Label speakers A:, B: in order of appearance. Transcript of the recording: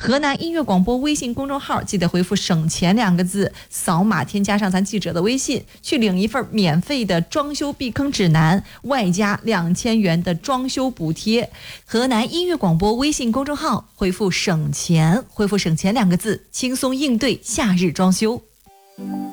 A: 河南音乐广播微信公众号，记得回复省钱2个字，扫码添加上咱记者的微信，去领一份免费的装修避坑指南，外加2000元的装修补贴。河南音乐广播微信公众号，回复省钱2个字，轻松应对夏日装修。